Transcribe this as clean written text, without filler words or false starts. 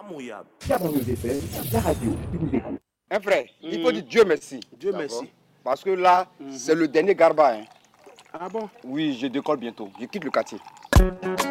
la radio qui vous écoute. Un frère, il faut dire Dieu merci. Dieu merci. Parce que là, c'est le dernier Garba. Ah bon? Oui, je décolle bientôt. Je quitte le quartier.